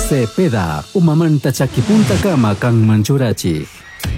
Cepeda, umamanta chakipunta kama kang manchurachi.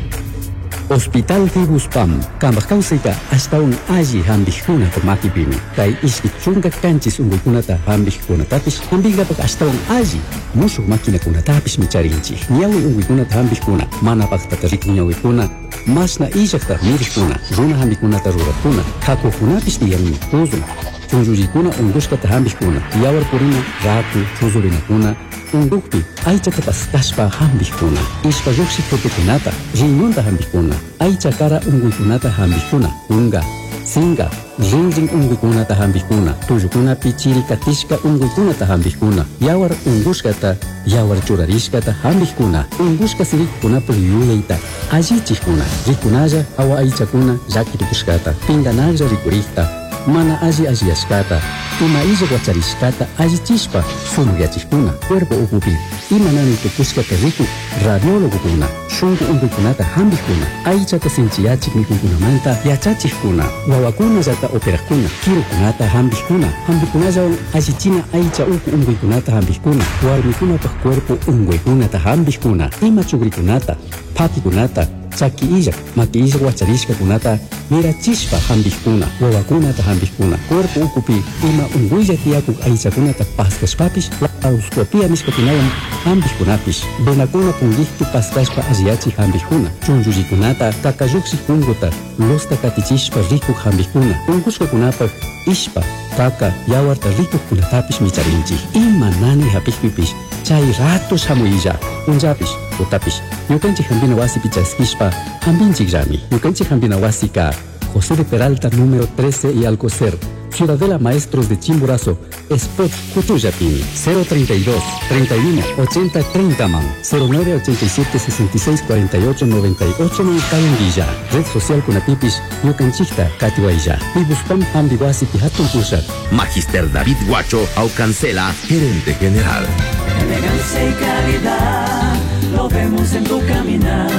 Hospital Tibuspam, kambak kausika astawan aji hambihkuna ko makipimi. Kay iskit chunga kanchis ungulkunata hambihkuna tapis hambiga pag astawan aji musuh makina kuna tapis micharinchi. Nyawi ungulkunata hambihkuna mana pagtatarik nyawikuna mas na ijakta mirikuna runa hambikunata rurakuna kako kunapis diyang mikuzun. Chunjurikuna unguskata hambihkuna yawar purina ratu chuzurinakuna undukpi aichata paskashpa hambihkuna ishpa yuksi protekunata riñonta hambihkuna aicha kara unguykunata hambihkuna unga singa rinrin unguykunata hambihkuna tuyukuna pichiri katishka unguykunata hambihkuna yawar unguskata yawar churarishkata hambihkuna unguska sirikkunapa yuyaita allichikuna rikunalla hawa aichakuna llakirikushkata pinganalla rikurikta mana alliashkata ima illa guacharishkata allichishpa sunuyachikuna cuerpo upupi ima nani tukushkata riku radiologokuna shunku unguykunata hambihkuna aichata sinchiyachik mikunkunamanta yachachikuna wawakuna llata operakuna kirukunata hambihkuna hambihkunallawan allichina aicha uku unguykunata hambihkuna warmikunapaq cuerpo unguykunata hambihkuna ima chugrikunata phakikunata chaki illak maki illak wacharishkakunata mirachishpa hambihkuna wawakunata hambihkuna cuerpo ukupi ima unguylla tiyakuk aichakunata paskashpapish laparoscopia nishkapinawan hambihkunapish venakuna punllihtu paskashpa alliyachik hambihkuna chunllullikunata kakayuksik punguta losta katichishpa rikuk hambihkuna unkushkakunapaq ishpa kaka yawarta rikukkunatapish micharinchik ima nani hapikpipish chay ratos hamuyilla unllapish utapish ñukanchik hambina wasipi chaskishpa hambinchik llami ñukanchik hambina wasika José de Peralta número 13 y Alcocer Ciudadela Maestros de Chimborazo Spot Cutuyapini 032 31 80 30 man 0987 66 48 98 man Cayanguilla Red Social Kunapipis Ñukanchikta Katiwaya Tibuspam Hambiwasipi Hatun Pushak Magister David Guacho Aucancela, gerente general. Elegancia y calidad lo vemos en tu caminar.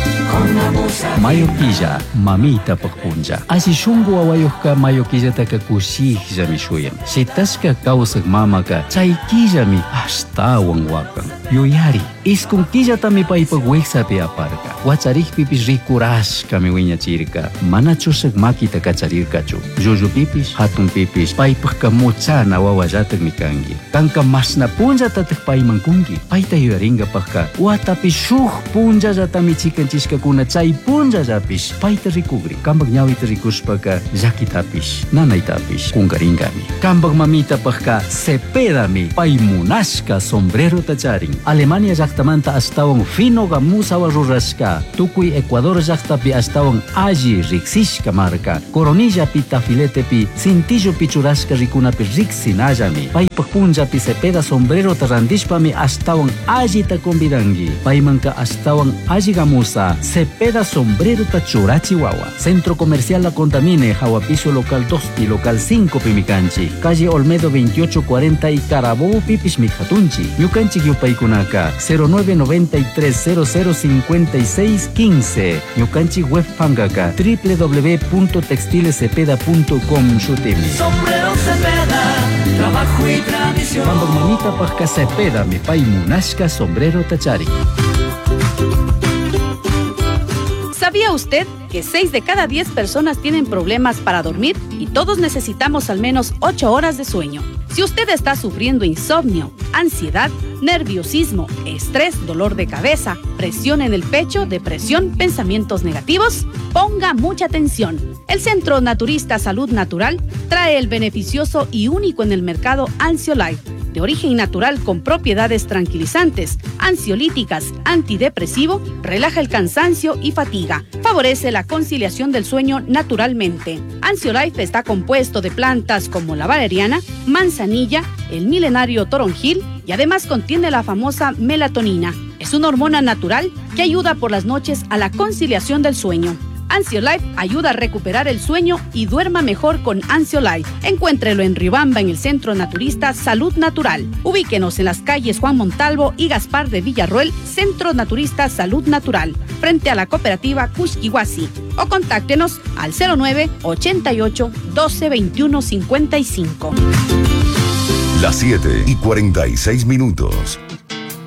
Mayoquilla, mamita pagpunja. Asi shungu awayuhka mayoquilla takakushija mishuyan. Shitashka kausak mamaka chayquilla mi hasta wanwakan. Yuyari, iskunquilla tami paipagweksa pe aparka. Wacharich pipis rikurashka mi wiñachirka. Mana chusak makita kacharirkachu. Yuyu pipis, hatun pipis, paipagka muchana wawayatak mi kangi. Kanka masna punja tatak paimankungi. Paita yuyaringa pagka. Watapi shuh punja jatami chikanchishka kuna chay punja japish paita rikugri kambag ñawita rikushpaka llakitapish nanaytapish kungaringami kambag mamita pagka Cepedami paymunashka sombrero tacharin Alemania llaqtamanta astawan finoga musawa rurashka tukuy Ecuador llaqtapi astawan alli riksishka marka Coronillapi tafiletepi cintillo pichurashka rikunapi riksinallami paypag punjapi Cepeda sombrero tarandishpami astawan allita convidangi paymanka astawan alli gamusa Cepeda sombrero tachura Chihuahua. Centro Comercial La Contamine, Jahuapiso Local 2 y Local 5 Pimicanchi. Calle Olmedo 2840 y Carabobo Pipis Mijatunchi. Ñucanchi Yupaykunaka 0993005615. Ñucanchi Web Pangaka www.textilecepeda.com Shutimi. Sombrero Cepeda, trabajo y tradición. Cuando mamita pasca Cepeda mi pai munashka sombrero tachari. ¿Sabía usted que 6 de cada 10 personas tienen problemas para dormir y todos necesitamos al menos 8 horas de sueño? Si usted está sufriendo insomnio, ansiedad, nerviosismo, estrés, dolor de cabeza, presión en el pecho, depresión, pensamientos negativos, ponga mucha atención. El Centro Naturista Salud Natural trae el beneficioso y único en el mercado Ansiolife, de origen natural con propiedades tranquilizantes, ansiolíticas, antidepresivo, relaja el cansancio y fatiga, favorece la conciliación del sueño naturalmente. Ansiolife está compuesto de plantas como la valeriana, manzanilla, el milenario toronjil y además contiene la famosa melatonina. Es una hormona natural que ayuda por las noches a la conciliación del sueño. Ansiolife ayuda a recuperar el sueño y duerma mejor con Ansiolife. Encuéntrelo en Riobamba en el Centro Naturista Salud Natural. Ubíquenos en las calles Juan Montalvo y Gaspar de Villarroel, Centro Naturista Salud Natural, frente a la cooperativa Cuxquihuasi. O contáctenos al 09 88 12 21 55. Las 7:46.